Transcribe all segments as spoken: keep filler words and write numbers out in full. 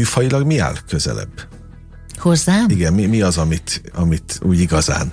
műfajilag mi áll közelebb? Hozzám? Igen, mi, mi az, amit, amit úgy igazán?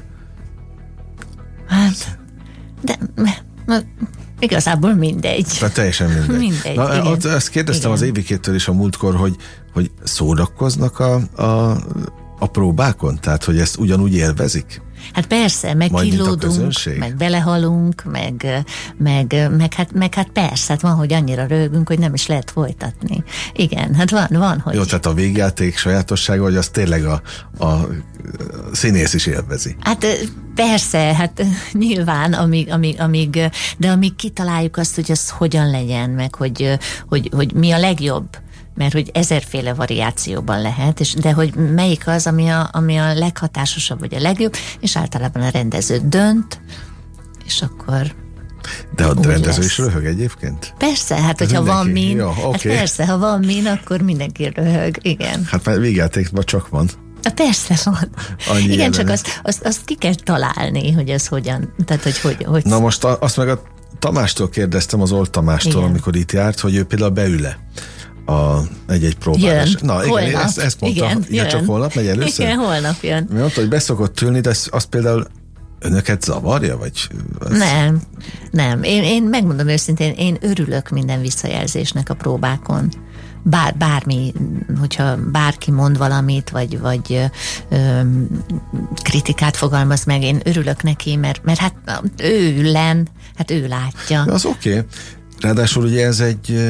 Hát, de na, igazából mindegy. Tehát teljesen mindegy. mindegy Na, igen. Azt kérdeztem igen. az Évikétől is a múltkor, hogy, hogy szórakoznak a, a, a próbákon? Tehát, hogy ezt ugyanúgy élvezik? Hát persze, meg Majd, kilódunk, meg belehalunk, meg, meg, meg, hát, meg hát persze, hát van, hogy annyira röhögünk, hogy nem is lehet folytatni. Igen, hát van, van, hogy... Jó, tehát a végjáték sajátossága, hogy az tényleg a, a színész is élvezi. Hát persze, hát nyilván, amíg, amíg, amíg, de amíg kitaláljuk azt, hogy az hogyan legyen, meg hogy, hogy, hogy mi a legjobb, mert hogy ezerféle variációban lehet, és, de hogy melyik az, ami a, ami a leghatásosabb, vagy a legjobb, és általában a rendező dönt, és akkor... De a rendező lesz. Is röhög egyébként? Persze, hát hogyha mindenki. van min, Jó, okay. hát persze, ha van min, akkor mindenki röhög, igen. Hát már végjátékban csak van. A persze van. Annyi igen, jelenet. csak azt, azt, azt ki kell találni, hogy ez hogyan, tehát hogy hogy... hogy... Na most a, azt meg a Tamástól kérdeztem, az Old Tamástól, igen. amikor itt járt, hogy ő például beül-e a egy-egy próbára. Na igen, holnap. ezt, ezt mondta, igen, ja, csak holnap megy először? Igen, holnap jön. Mi mondta, hogy beszokott ülni, de az például önöket zavarja? Vagy az... Nem, nem. Én, én megmondom őszintén, én örülök minden visszajelzésnek a próbákon. Bár, bármi, hogyha bárki mond valamit, vagy, vagy ö, kritikát fogalmaz meg, én örülök neki, mert, mert hát ő len, hát ő látja. De az oké. Okay. Ráadásul ugye ez egy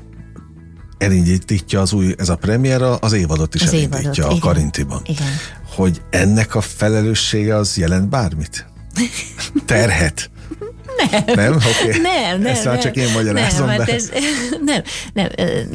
elindítja az új, ez a premiéra, az évadot is az elindítja évadot, a igen, Karintiban. Igen. Hogy ennek a felelőssége az jelent bármit? Terhet? Nem. Nem? Okay. Nem, nem. Ezt már csak én magyarázom nem, be. Hát ez, nem, nem.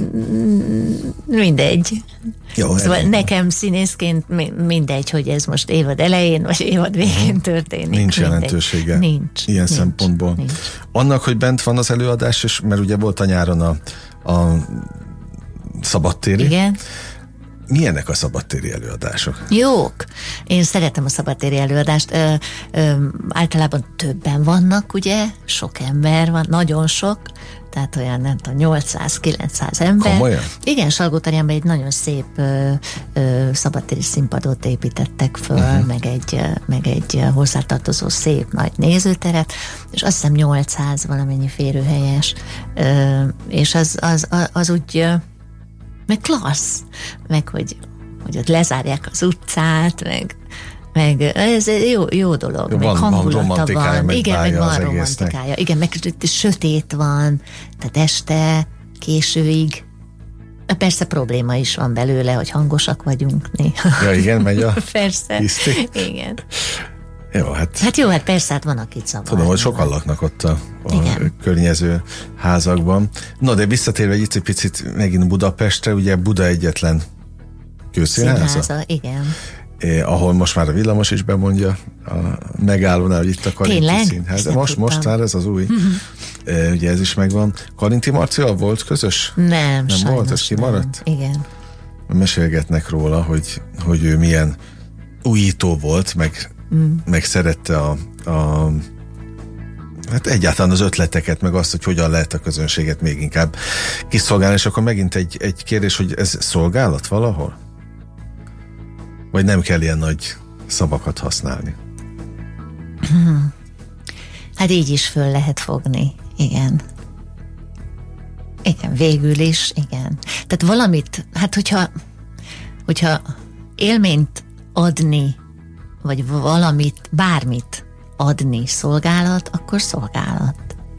Mindegy. Jó, szóval nekem színészként mindegy, hogy ez most évad elején, vagy évad végén történik. Nincs mindegy. jelentősége. Nincs. Ilyen nincs, szempontból. Nincs. Annak, hogy bent van az előadás, és mert ugye volt a nyáron a, a szabadtéri. Igen. Milyenek a szabadtéri előadások? Jók. Én szeretem a szabadtéri előadást. Ö, ö, általában többen vannak, ugye? Sok ember van, nagyon sok. Tehát olyan, nem tudom, nyolcszáz-kilencszáz ember. Komolyan? Igen, Salgótarjánban egy nagyon szép ö, ö, szabadtéri színpadot építettek föl, uh-huh. meg, egy, meg egy hozzátartozó szép nagy nézőteret, és azt hiszem nyolcszáz valamennyi férőhelyes. Ö, és az, az, az, az úgy... meg klassz, meg hogy, hogy ott lezárják az utcát, meg, meg ez jó, jó dolog, jó, meg van, hangulata van, van, meg igen, meg van romantikája, romantikája, igen, meg sötét van, tehát este, későig, persze probléma is van belőle, hogy hangosak vagyunk néha. Ja, igen, megy a persze, hiszti. igen. Jó, hát... Hát jó, hát persze, hát van, akit zavar. Tudom, hogy sokan laknak ott a, a környező házakban. No, de visszatérve egy picit megint Budapestre, ugye Buda egyetlen kőszínháza? Színháza, igen. Eh, ahol most már a villamos is bemondja a megállónál, hogy itt a Karinti Színház. Most, most már ez az új. eh, ugye ez is megvan. Karinti Marcival volt közös? Nem, nem sajnos volt, ez kimaradt? Nem. Igen. Mesélgetnek róla, hogy, hogy ő milyen újító volt, meg Mm. meg szerette a, a hát egyáltalán az ötleteket, meg azt, hogy hogyan lehet a közönséget még inkább kiszolgálni, és akkor megint egy, egy kérdés, hogy ez szolgálat valahol? Vagy nem kell ilyen nagy szavakat használni? Hát így is föl lehet fogni, igen. Igen, végül is, igen. Tehát valamit, hát hogyha hogyha élményt adni vagy valamit, bármit adni szolgálat, akkor szolgálat.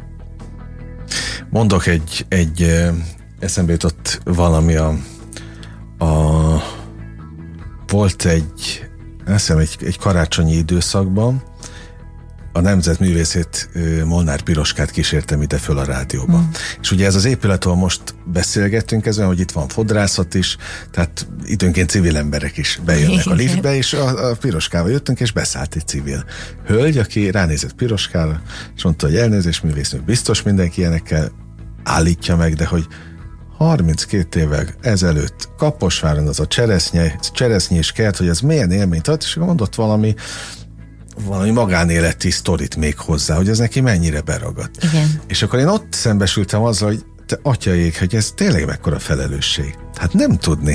Mondok egy, egy eszembe jutott valami a, a volt egy azt hiszem egy, egy karácsonyi időszakban a Nemzetművészét Molnár Piroskát kísértem ide föl a rádióba. Mm. És ugye ez az épület, ahol most beszélgettünk ezen, hogy itt van fodrászat is, tehát időnként civil emberek is bejönnek a liftbe, és a, a Piroskával jöttünk, és beszállt egy civil hölgy, aki ránézett Piroskára, és mondta, hogy elnézést, művésznő, biztos mindenki ilyenekkel állítja meg, de hogy harminckét évvel ezelőtt Kaposváron az a cseresznye, cseresznyés kert, hogy ez milyen élményt ad, és mondott valami valami magánéleti sztorit még hozzá, hogy ez neki mennyire beragadt. Igen. És akkor én ott szembesültem azzal, hogy te atyaik, hogy ez tényleg mekkora felelősség. Hát nem tudni